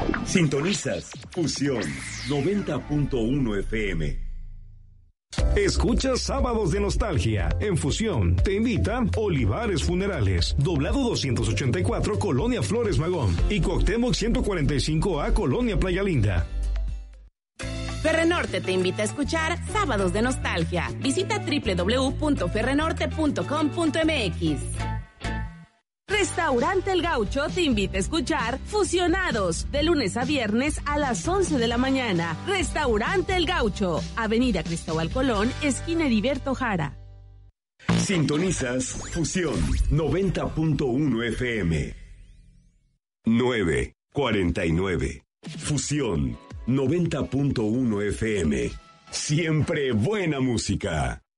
Sintonizas Fusión 90.1 FM. Escucha Sábados de Nostalgia. En Fusión te invita Olivares Funerales, Doblado 284, Colonia Flores Magón, y Cuauhtémoc 145A, Colonia Playa Linda. Ferrenorte te invita a escuchar Sábados de Nostalgia. Visita www.ferrenorte.com.mx. Restaurante El Gaucho te invita a escuchar Fusionados, de lunes a viernes a las 11 de la mañana. Restaurante El Gaucho, Avenida Cristóbal Colón, esquina Heriberto Jara. Sintonizas Fusión 90.1 FM. 9:49. Fusión 90.1 FM. Siempre buena música.